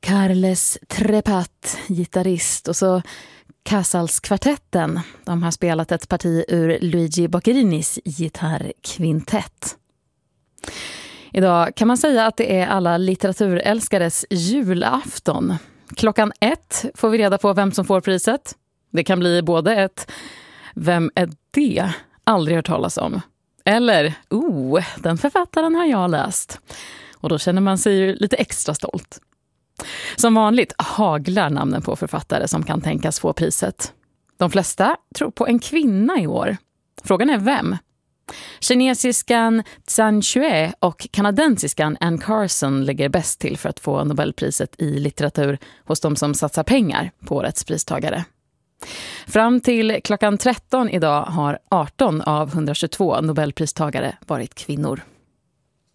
Carles Trepat, gitarrist, och så Casals-kvartetten. De har spelat ett parti ur Luigi Boccarinis gitarrkvintett. Idag kan man säga att det är alla litteraturälskares julafton. 1:00 får vi reda på vem som får priset. Det kan bli både ett "Vem är det?" aldrig hört talas om. Eller den författaren har jag läst. Och då känner man sig ju lite extra stolt. Som vanligt haglar namnen på författare som kan tänkas få priset. De flesta tror på en kvinna i år. Frågan är vem? Kinesiskan Zhang Xue och kanadensiskan Anne Carson ligger bäst till för att få Nobelpriset i litteratur hos de som satsar pengar på årets pristagare. Fram till 13:00 idag har 18 av 122 Nobelpristagare varit kvinnor.